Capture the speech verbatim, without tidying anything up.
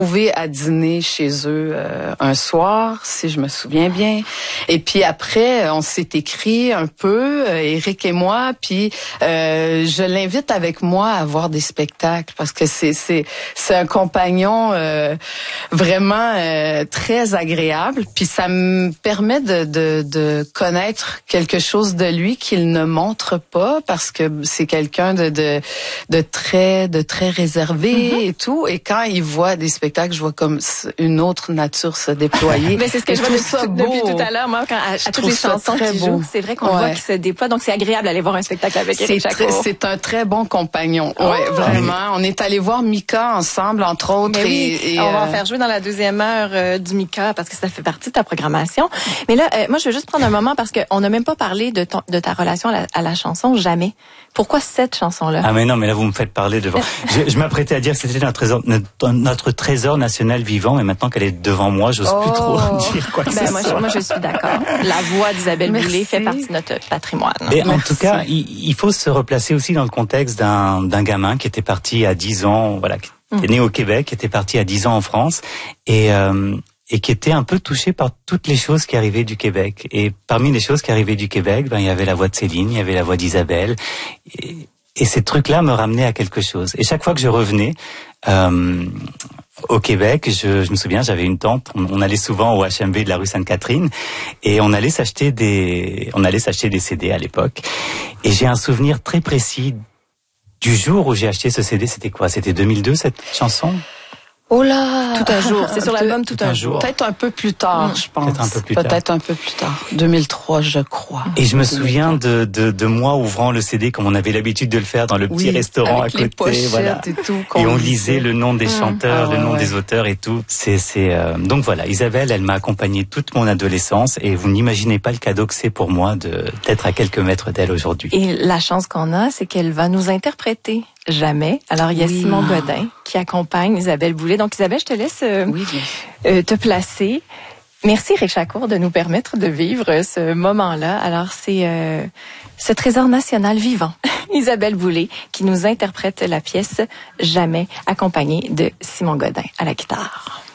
trouvé à dîner chez eux euh, un soir, si je me souviens bien. Et puis après, on s'est écrit un peu, euh, Éric et moi, puis euh, je l'invite avec moi à voir des spectacles parce que c'est c'est c'est un compagnon euh, vraiment euh, très agréable. Puis ça me permet de, de de connaître quelque chose de lui qu'il ne montre pas parce que c'est quelqu'un de de de très de très réservé mm-hmm. et tout. Et quand il voit des spectacles, je vois comme une autre nature se déployer. Mais c'est ce que je, je vois depuis, depuis tout à l'heure, moi, quand, à, à toutes les chansons qu'il joue. C'est vrai qu'on ouais. voit qu'il se déploie, donc c'est agréable d'aller voir un spectacle avec Éric Jacquot. C'est un très bon compagnon. Oh. Ouais, vraiment. On est allé voir Mika ensemble, entre autres. Mais oui, et, et, on euh... va en faire jouer dans la deuxième heure euh, du Mika parce que ça fait partie de ta programmation. Mais là, euh, moi, je veux juste prendre un moment parce qu'on n'a même pas parlé de, ton, de ta relation à la, à la chanson, jamais. Pourquoi cette chanson-là? Ah mais non, mais là vous me faites parler devant. je, je m'apprêtais à dire que c'était notre trésor, notre, notre trésor national vivant, mais maintenant qu'elle est devant moi, j'ose oh. plus trop dire quoi que ben ce moi, soit. Je, moi je suis d'accord. La voix d'Isabelle Boulay fait partie de notre patrimoine. Et en tout cas, il, il faut se replacer aussi dans le contexte d'un, d'un gamin qui était parti à dix ans, voilà, qui était mmh. né au Québec, qui était parti à dix ans en France, et euh, et qui était un peu touché par toutes les choses qui arrivaient du Québec. Et parmi les choses qui arrivaient du Québec, ben il y avait la voix de Céline, il y avait la voix d'Isabelle. Et, et ces trucs-là me ramenaient à quelque chose. Et chaque fois que je revenais euh, au Québec, je, je me souviens, j'avais une tante. On, on allait souvent au H M V de la rue Sainte-Catherine et on allait s'acheter des, on allait s'acheter des C D à l'époque. Et j'ai un souvenir très précis du jour où j'ai acheté ce C D. C'était quoi? C'était deux mille deux cette chanson? Oh là! Tout un jour. C'est sur l'album Tout, tout un jour. Peut-être un peu plus tard, mmh. je pense. Peut-être un peu plus tard. Peut-être un peu plus tard. deux mille trois, je crois. Et je me souviens de, de, de moi ouvrant le C D comme on avait l'habitude de le faire dans le petit oui, restaurant avec à côté. Les voilà. Et, tout, et on lisait le nom des mmh. chanteurs, ah, le nom ouais. des auteurs et tout. C'est, c'est, euh... donc voilà. Isabelle, elle m'a accompagné toute mon adolescence et vous n'imaginez pas le cadeau que c'est pour moi de, d'être à quelques mètres d'elle aujourd'hui. Et la chance qu'on a, c'est qu'elle va nous interpréter. Jamais. Alors, il y a oui. Simon Godin qui accompagne Isabelle Boulay. Donc, Isabelle, je te laisse euh, oui, euh, te placer. Merci, Éric Jacquot, de nous permettre de vivre ce moment-là. Alors, c'est euh, ce trésor national vivant, Isabelle Boulay, qui nous interprète la pièce Jamais, accompagnée de Simon Godin à la guitare.